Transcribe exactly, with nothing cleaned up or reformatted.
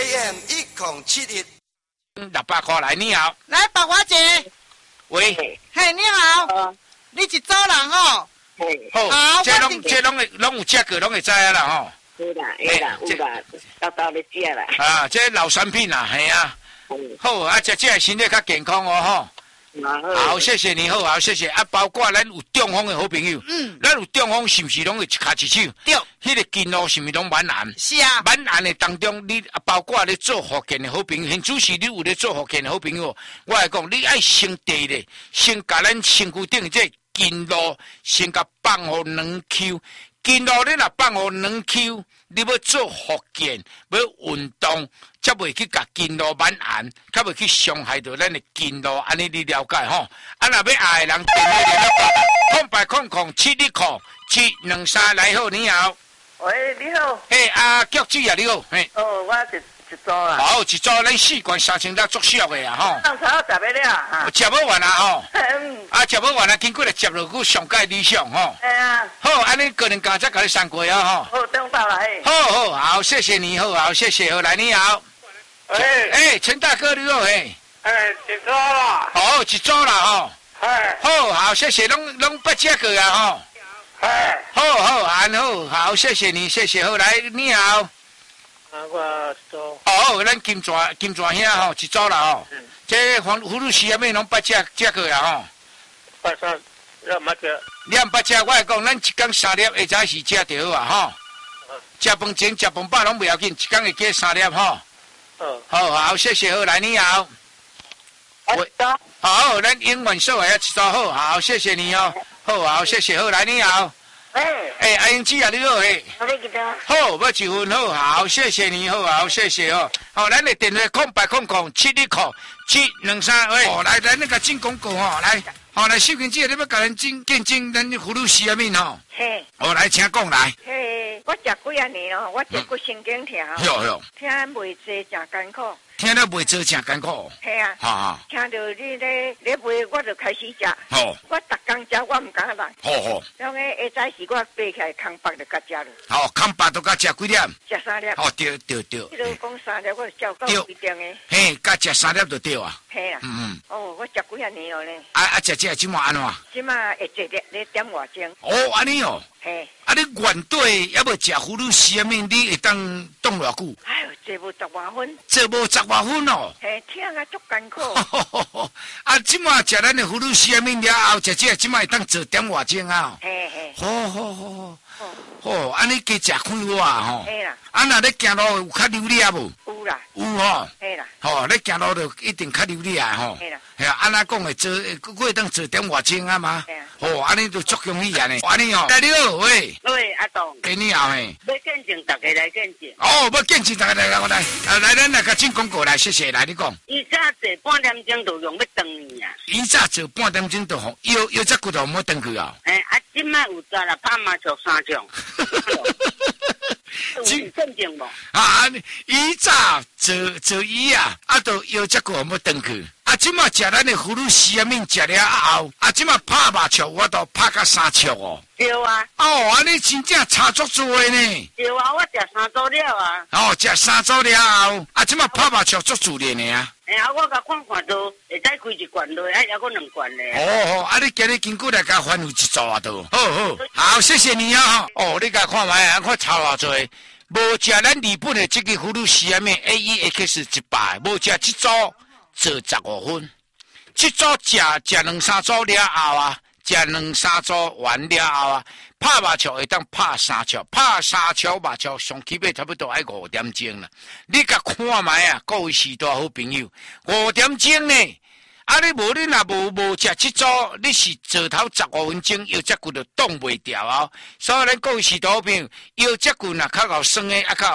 M 一零七一。 六百块来，你好。 来，白华姐。 喂。 嘿，你好。 啊、 你一组人吼。 嘿。 好，这拢这拢会拢有食过，拢会知啊啦吼。 有啦，有啦，有啦，到到咧食啦。 啊，这老产品啦，系啊。好，啊，食这身体较健康哦吼。好，谢谢你，好好，谢谢。啊，包括咱有中风的好朋友，嗯，咱有中风是不是拢会一卡一手？ 对， 迄个筋路是不是拢蛮难？ 是啊， 蛮难的当中，你啊，包括咧做福建的好朋友，现主是你有咧做福建的好朋友，我来讲，你爱先第一咧，先甲咱身躯顶这筋路，先甲放互两 Q， 筋路你若放互两 Q， 你要做福建，要运动。才袂去甲筋路蛮硬，才袂去伤害到咱的筋路，安尼你了解吼？啊，若要爱的人电话联络空白空空七六空七两三来好，你好。 喂，你好。 嘿，阿局长啊，你好。嘿。 哦，我一一组啦。 好，一组咱四罐三千六作俗的啊，吼。 当初食要了哈。 食不完啊，吼。 嗯。啊， 食不完啊，经过来接落去上界理想吼。 哎呀。 好，安尼个人家再甲你送过啊，吼。 好，等到来。 好好好，谢谢你，好好谢谢，好来你好。 哎哎，陈大哥你好，嘿。 哎，一组啦。 哦，一组啦，吼。 哎。 好好，谢谢，拢拢不接个啊，吼。 哎。 好好，安好，好，谢谢你，谢谢，好来，你好。 啊，我一组。 哦，咱金泉金泉兄吼，一组啦吼。嗯。这黄葫芦丝啊，咩拢不接接个啊，吼。 八三，要么接。 你毋捌食，我来讲，咱一天三粒，下早是食着啊，吼。食饭前、食饭饱拢不要紧，一天会加三粒吼。 嗯， 好好，谢谢，好来，你好。 喂， 好，咱英文说话要一组，好好，谢谢你哦。好好，谢谢，好来，你好。 哎， 哎，阿英姐啊，你好嘿。 我要几多？ 好，要一份好，好，谢谢你，好好，谢谢哦。好，咱的电话空白空空七六空七两三，喂，哦，来，咱那个进广告哦，来，好来，秀萍姐，你要甲咱进见证咱葫芦丝啊面吼。 嘿。 哦，来，请讲来。 嘿，我食几啊年咯，我一骨神经痛。 哟哟。 听袂济，真艰苦。 听了袂做真艰苦。 系啊。哈哈。听到你咧咧卖，我就开始食。好。我逐工食，我唔敢来。 好好。 然后下早时我爬起来，空白就甲食了。 好，空白都甲食几粒？ 食三粒。 哦，对对对。 你都讲三粒，我照到规定的。 嘿，甲食三粒就对啊。 嘿啦。 嗯嗯。 哦，我食几啊年了呢。 啊啊，食这即马安怎？ 即马会坐咧咧点外钟。 哦，安尼哦。 嘿。啊， 你原对要要食葫芦丝面，你会当冻偌久？ 哎呦，坐无十外分。 坐无十外分哦。 嘿，听啊足艰苦。 啊，即马食咱的葫芦丝面了后，食这即马会当做点外钟啊。 嘿嘿。 好好好好。哦，安尼加食快活啊吼。 嘿啦。 啊，若咧行路有较流利啊无？ 有啦。 有吼。 嘿啦。 吼，咧行路就一定较流利啊吼。 嘿啦。 系啊，安那讲会做，佫会当做点外钟啊嘛。 嘿啊。 哦，安尼就足容易啊呢。安尼哦。你好，喂。 喂，阿东。 给你好诶。 要见证，大家来见证。 哦，要见证，大家来来我来。啊，来咱来个进广告来，谢谢，来你讲。 伊早坐半点钟就用要断去啊。 伊早坐半点钟就好，腰腰只骨头冇断去啊。 诶，啊，即摆有抓啦，拍麻将三种。真正经无？ 啊，伊早坐坐椅啊，啊，都腰只骨头冇断去。啊，即马食咱的葫芦丝面食了后，啊，即马拍麻将我都拍到三尺哦。 对啊。 哦，安尼真正差足多的呢。 对啊，我食三组了啊。 哦，食三组了后，啊，即马拍麻将足自然的啊。 哎呀，我甲看看都会使开一罐落，还还阁两罐咧。 哦哦，啊，你今日经过来甲翻有一组啊都。好好，好，谢谢你啊！哦，你甲看卖啊，看差偌济。无食咱日本的这个葫芦丝面 A E X 一百，无食这组做十五分，这组食食两三组了后啊，食两三组完了后啊，拍麻将会当拍三球，拍三球麻将上起码差不多爱五点钟啦。你甲看卖啊，各位时代好朋友，五点钟呢？啊！你无你若无无食这组，你是坐头十五分钟，腰脊骨就冻袂掉哦。所以咱各位是好朋友，腰脊骨若较够酸的，啊较。